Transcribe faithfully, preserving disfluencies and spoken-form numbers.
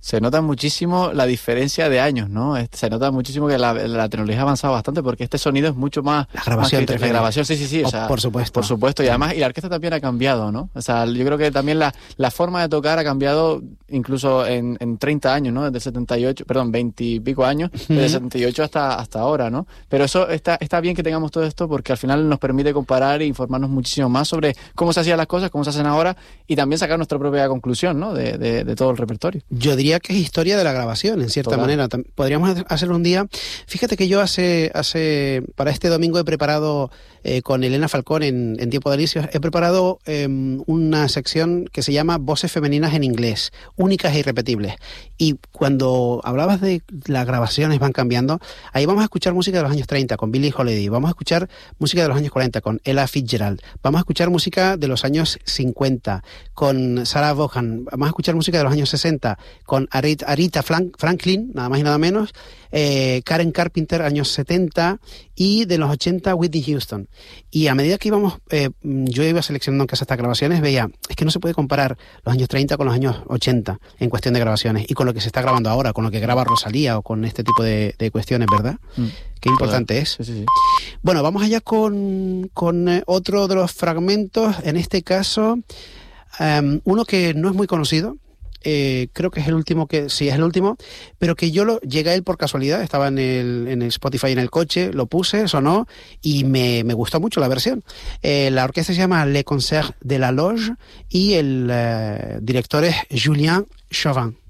Se nota muchísimo la diferencia de años, ¿no? Se nota muchísimo que la, la tecnología ha avanzado bastante porque este sonido es mucho más... La grabación. Más que, la grabación, sí, sí, sí. Oh, o sea, por supuesto. Por supuesto. Y además, y la orquesta también ha cambiado, ¿no? O sea, yo creo que también la, la forma de tocar ha cambiado incluso en, en treinta años, ¿no? Desde setenta y ocho, perdón, veinte y pico años, uh-huh. desde setenta y ocho hasta, hasta ahora, ¿no? Pero eso está, está bien que tengamos todo esto porque al final nos permite comparar e informarnos muchísimo más sobre cómo se hacían las cosas, cómo se hacen ahora y también sacar nuestra propia conclusión, ¿no? De, de, de todo el repertorio. Yo diría que es historia de la grabación, en cierta Total. manera. Podríamos hacer un día... Fíjate que yo hace, hace para este domingo he preparado eh, con Elena Falcón en, en Tiempo de Delicios, he preparado eh, una sección que se llama Voces femeninas en inglés, únicas e irrepetibles. Y cuando hablabas de las grabaciones van cambiando, ahí vamos a escuchar música de los años treinta con Billie Holiday, vamos a escuchar música de los años cuarenta con Ella Fitzgerald, vamos a escuchar música de los años cincuenta con Sarah Vaughan, vamos a escuchar música de los años sesenta con Aretha, Aretha Franklin, nada más y nada menos, eh, Karen Carpenter, años setenta, y de los ochenta Whitney Houston. Y a medida que íbamos, eh, yo iba seleccionando en casa estas grabaciones, veía, es que no se puede comparar los años treinta con los años ochenta en cuestión de grabaciones, y con lo que se está grabando ahora, con lo que graba Rosalía o con este tipo de, de cuestiones, ¿verdad? Mm. Qué importante Joder. es. Sí, sí, sí. Bueno, vamos allá con, con eh, otro de los fragmentos, en este caso, um, uno que no es muy conocido. Eh, creo que es el último que sí es el último, pero que yo lo llegué a él por casualidad, estaba en el, en el Spotify en el coche, lo puse, sonó y me, me gustó mucho la versión. Eh, la orquesta se llama Le Concert de la Loge y el eh, director es Julien Chauvin.